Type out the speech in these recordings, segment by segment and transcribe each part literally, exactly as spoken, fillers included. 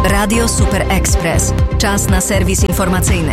Radio Super Express. Czas na serwis informacyjny.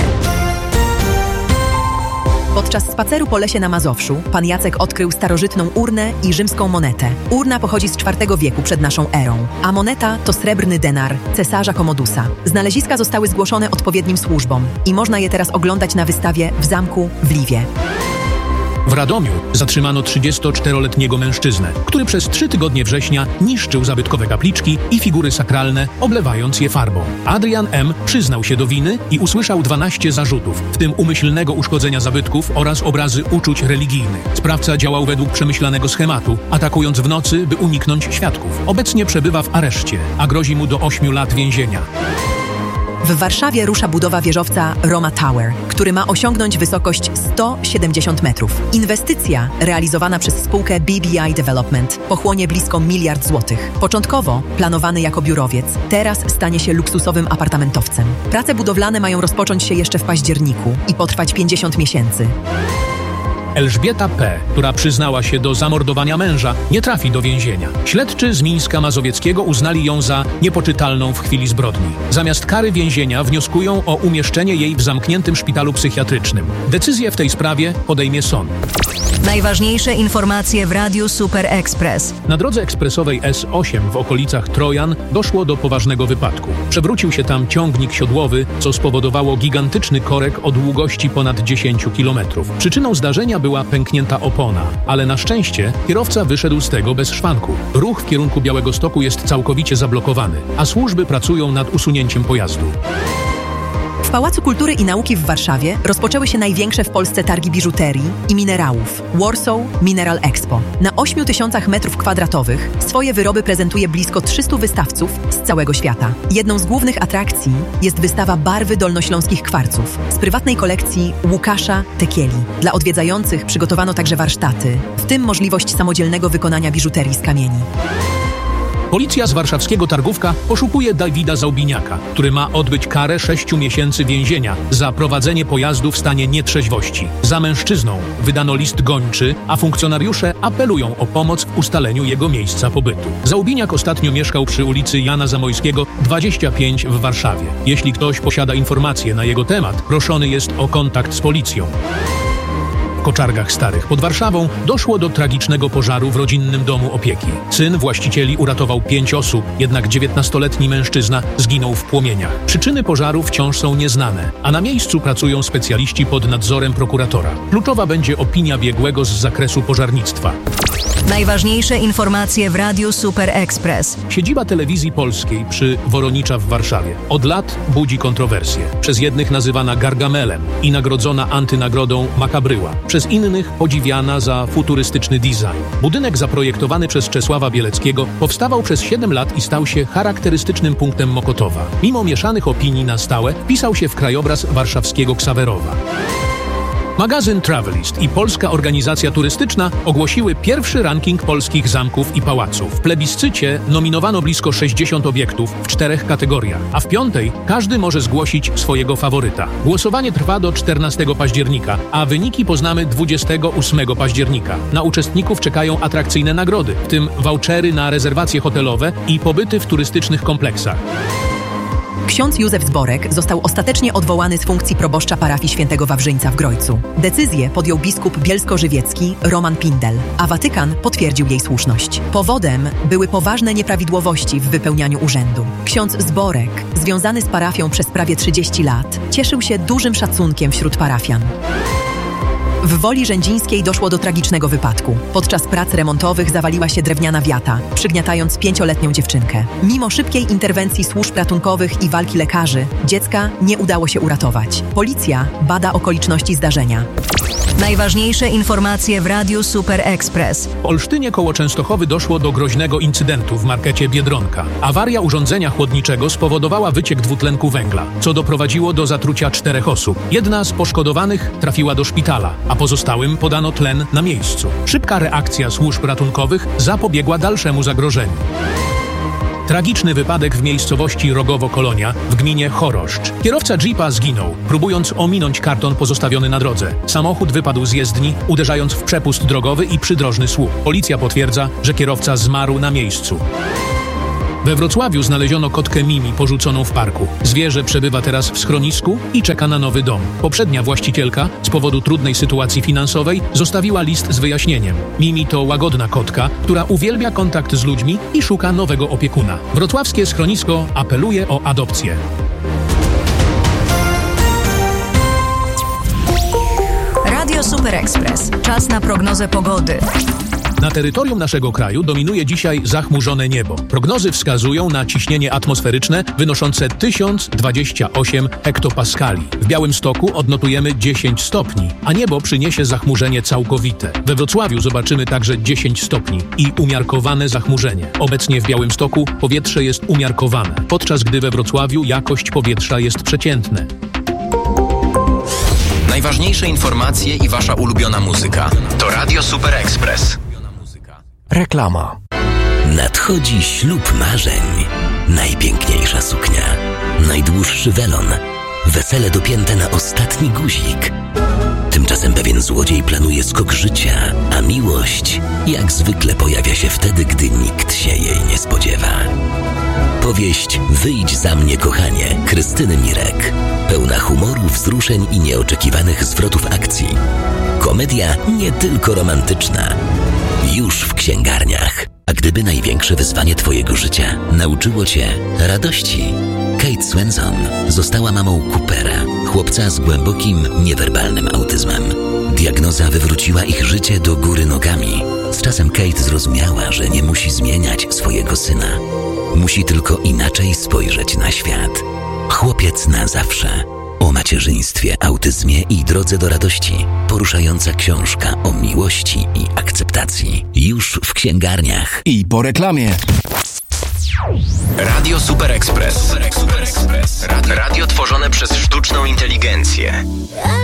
Podczas spaceru po lesie na Mazowszu pan Jacek odkrył starożytną urnę i rzymską monetę. Urna pochodzi z czwartego wieku przed naszą erą, a moneta to srebrny denar cesarza Komodusa. Znaleziska zostały zgłoszone odpowiednim służbom i można je teraz oglądać na wystawie w zamku w Liwie. W Radomiu zatrzymano trzydziestoczteroletniego mężczyznę, który przez trzy tygodnie września niszczył zabytkowe kapliczki i figury sakralne, oblewając je farbą. Adrian M. przyznał się do winy i usłyszał dwanaście zarzutów, w tym umyślnego uszkodzenia zabytków oraz obrazy uczuć religijnych. Sprawca działał według przemyślanego schematu, atakując w nocy, by uniknąć świadków. Obecnie przebywa w areszcie, a grozi mu do ośmiu lat więzienia. W Warszawie rusza budowa wieżowca Roma Tower, który ma osiągnąć wysokość sto siedemdziesiąt metrów. Inwestycja, realizowana przez spółkę B B I Development, pochłonie blisko miliard złotych. Początkowo planowany jako biurowiec, teraz stanie się luksusowym apartamentowcem. Prace budowlane mają rozpocząć się jeszcze w październiku i potrwać pięćdziesiąt miesięcy. Elżbieta P., która przyznała się do zamordowania męża, nie trafi do więzienia. Śledczy z Mińska Mazowieckiego uznali ją za niepoczytalną w chwili zbrodni. Zamiast kary więzienia wnioskują o umieszczenie jej w zamkniętym szpitalu psychiatrycznym. Decyzję w tej sprawie podejmie sąd. Najważniejsze informacje w Radiu Super Express. Na drodze ekspresowej S osiem w okolicach Trojan doszło do poważnego wypadku. Przewrócił się tam ciągnik siodłowy, co spowodowało gigantyczny korek o długości ponad dziesięć kilometrów. Przyczyną zdarzenia była pęknięta opona, ale na szczęście kierowca wyszedł z tego bez szwanku. Ruch w kierunku Białegostoku jest całkowicie zablokowany, a służby pracują nad usunięciem pojazdu. W Pałacu Kultury i Nauki w Warszawie rozpoczęły się największe w Polsce targi biżuterii i minerałów Warsaw Mineral Expo. Na ośmiu tysiącach metrów kwadratowych swoje wyroby prezentuje blisko trzystu wystawców z całego świata. Jedną z głównych atrakcji jest wystawa barwy dolnośląskich kwarców z prywatnej kolekcji Łukasza Tekieli. Dla odwiedzających przygotowano także warsztaty, w tym możliwość samodzielnego wykonania biżuterii z kamieni. Policja z warszawskiego Targówka poszukuje Dawida Zaubiniaka, który ma odbyć karę sześciu miesięcy więzienia za prowadzenie pojazdu w stanie nietrzeźwości. Za mężczyzną wydano list gończy, a funkcjonariusze apelują o pomoc w ustaleniu jego miejsca pobytu. Zaubiniak ostatnio mieszkał przy ulicy Jana Zamojskiego dwadzieścia pięć w Warszawie. Jeśli ktoś posiada informacje na jego temat, proszony jest o kontakt z policją. W Koczargach Starych pod Warszawą doszło do tragicznego pożaru w rodzinnym domu opieki. Syn właścicieli uratował pięć osób, jednak dziewiętnastoletni mężczyzna zginął w płomieniach. Przyczyny pożaru wciąż są nieznane, a na miejscu pracują specjaliści pod nadzorem prokuratora. Kluczowa będzie opinia biegłego z zakresu pożarnictwa. Najważniejsze informacje w Radiu Super Express. Siedziba Telewizji Polskiej przy Woronicza w Warszawie od lat budzi kontrowersje. Przez jednych nazywana Gargamelem i nagrodzona antynagrodą Makabryła. Przez innych podziwiana za futurystyczny design. Budynek zaprojektowany przez Czesława Bieleckiego powstawał przez siedem lat i stał się charakterystycznym punktem Mokotowa. Mimo mieszanych opinii na stałe wpisał się w krajobraz warszawskiego Ksawerowa. Magazyn Travelist i Polska Organizacja Turystyczna ogłosiły pierwszy ranking polskich zamków i pałaców. W plebiscycie nominowano blisko sześćdziesiąt obiektów w czterech kategoriach, a w piątej każdy może zgłosić swojego faworyta. Głosowanie trwa do czternastego października, a wyniki poznamy dwudziestego ósmego października. Na uczestników czekają atrakcyjne nagrody, w tym vouchery na rezerwacje hotelowe i pobyty w turystycznych kompleksach. Ksiądz Józef Zborek został ostatecznie odwołany z funkcji proboszcza parafii Świętego Wawrzyńca w Grojcu. Decyzję podjął biskup bielsko-żywiecki Roman Pindel, a Watykan potwierdził jej słuszność. Powodem były poważne nieprawidłowości w wypełnianiu urzędu. Ksiądz Zborek, związany z parafią przez prawie trzydzieści lat, cieszył się dużym szacunkiem wśród parafian. W Woli Rzędzińskiej doszło do tragicznego wypadku. Podczas prac remontowych zawaliła się drewniana wiata, przygniatając pięcioletnią dziewczynkę. Mimo szybkiej interwencji służb ratunkowych i walki lekarzy, dziecka nie udało się uratować. Policja bada okoliczności zdarzenia. Najważniejsze informacje w Radiu Super Express. W Olsztynie koło Częstochowy doszło do groźnego incydentu w markecie Biedronka. Awaria urządzenia chłodniczego spowodowała wyciek dwutlenku węgla, co doprowadziło do zatrucia czterech osób. Jedna z poszkodowanych trafiła do szpitala, a pozostałym podano tlen na miejscu. Szybka reakcja służb ratunkowych zapobiegła dalszemu zagrożeniu. Tragiczny wypadek w miejscowości Rogowo-Kolonia w gminie Choroszcz. Kierowca jeepa zginął, próbując ominąć karton pozostawiony na drodze. Samochód wypadł z jezdni, uderzając w przepust drogowy i przydrożny słup. Policja potwierdza, że kierowca zmarł na miejscu. We Wrocławiu znaleziono kotkę Mimi porzuconą w parku. Zwierzę przebywa teraz w schronisku i czeka na nowy dom. Poprzednia właścicielka z powodu trudnej sytuacji finansowej zostawiła list z wyjaśnieniem. Mimi to łagodna kotka, która uwielbia kontakt z ludźmi i szuka nowego opiekuna. Wrocławskie schronisko apeluje o adopcję. Radio Super Express. Czas na prognozę pogody. Na terytorium naszego kraju dominuje dzisiaj zachmurzone niebo. Prognozy wskazują na ciśnienie atmosferyczne wynoszące tysiąc dwadzieścia osiem hektopaskali. W Białymstoku odnotujemy dziesięć stopni, a niebo przyniesie zachmurzenie całkowite. We Wrocławiu zobaczymy także dziesięć stopni i umiarkowane zachmurzenie. Obecnie w Białymstoku powietrze jest umiarkowane, podczas gdy we Wrocławiu jakość powietrza jest przeciętna. Najważniejsze informacje i wasza ulubiona muzyka to Radio Super Express. Reklama. Nadchodzi ślub marzeń. Najpiękniejsza suknia, najdłuższy welon, wesele dopięte na ostatni guzik. Tymczasem pewien złodziej planuje skok życia, a miłość jak zwykle pojawia się wtedy, gdy nikt się jej nie spodziewa. Powieść Wyjdź za mnie, kochanie, Krystyny Mirek. Pełna humoru, wzruszeń i nieoczekiwanych zwrotów akcji. Komedia nie tylko romantyczna. Już w księgarniach. A gdyby największe wyzwanie twojego życia nauczyło cię radości? Kate Swenson została mamą Coopera, chłopca z głębokim, niewerbalnym autyzmem. Diagnoza wywróciła ich życie do góry nogami. Z czasem Kate zrozumiała, że nie musi zmieniać swojego syna. Musi tylko inaczej spojrzeć na świat. Chłopiec na zawsze. O macierzyństwie, autyzmie i drodze do radości. Poruszająca książka o miłości i akceptacji. Już w księgarniach. I po reklamie. Radio Super Express. Super Express. Radio tworzone przez sztuczną inteligencję.